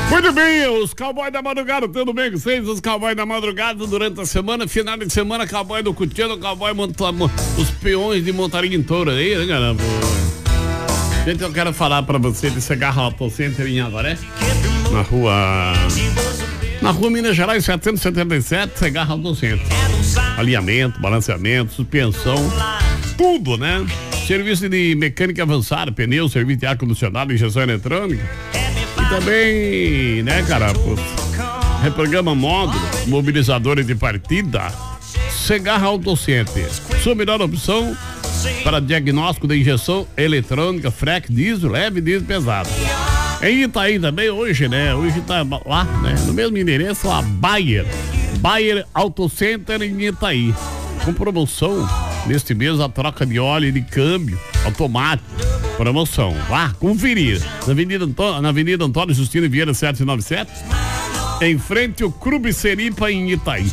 Muito bem, os cowboys da madrugada, tudo bem com vocês? Os cowboys da madrugada durante a semana, final de semana, cowboy do Cutiano, cowboy os peões de montaria em touro aí, né, caramba? Gente, eu quero falar pra você de Segarra Auto Center em Avaré, na rua Minas Gerais 777, Segarra Auto Center. Alinhamento, balanceamento, suspensão, tudo, né? Serviço de mecânica avançada, pneu, serviço de ar-condicionado, injeção eletrônica. E também, né, cara, reprograma módulo, mobilizadores de partida. Segarra Auto Center, sua melhor opção para diagnóstico de injeção eletrônica, freque, diesel, leve, diesel, pesado. Em Itaí também, hoje, né, hoje tá lá, né, no mesmo endereço, a Bayer Auto Center em Itaí, com promoção neste mês, a troca de óleo e de câmbio automático. Promoção, vá conferir na Avenida Antônio Justino Vieira 797, em frente ao Clube Seripa em Itaí.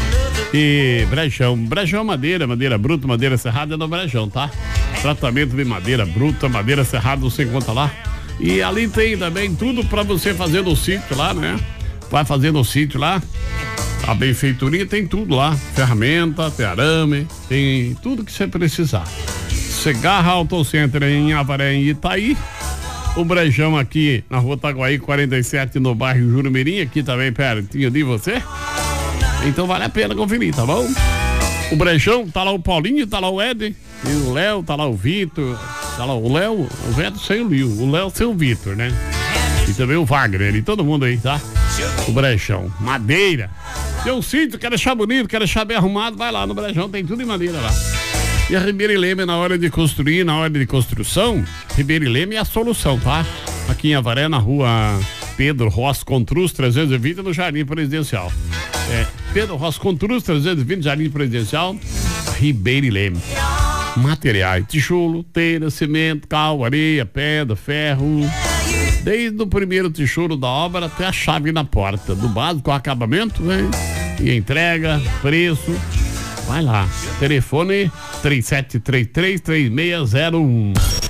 E Brejão madeira bruta, madeira serrada é no Brejão, tá? Tratamento de madeira bruta, madeira serrada, você encontra lá. E ali tem também tudo pra você fazer no sítio lá, né? Vai fazer no sítio lá, a benfeitoria tem tudo lá, ferramenta, tem arame, tem tudo que você precisar. Segarra Auto Center em Avaré, em Itaí. O Brejão aqui na Rua Taguaí 47, no bairro Jurumirim, aqui também pertinho de você. Então vale a pena conferir, tá bom? O Brejão, tá lá o Paulinho, tá lá o Ed, e o Léo, tá lá o Vitor, tá lá o Léo, o Veto sem o Lio, o Léo sem o Vitor, né? E também o Wagner, e todo mundo aí, tá? O Brejão, madeira. Tem um sítio, quer deixar bonito, quer deixar bem arrumado, vai lá no Brejão, tem tudo em madeira lá. E a Ribeira e Leme, na hora de construir, na hora de construção, Ribeira e Leme é a solução, tá? Aqui em Avaré, na rua Pedro Rossi Contruz 320, no Jardim Presidencial. Pedro Rossi Contruz 320, Jardim Presidencial, Ribeira e Leme. Materiais, tijolo, telha, cimento, cal, areia, pedra, ferro. Desde o primeiro tijolo da obra até a chave na porta. Do básico ao acabamento, né? E entrega, preço. Vai lá. Telefone 3733-3601.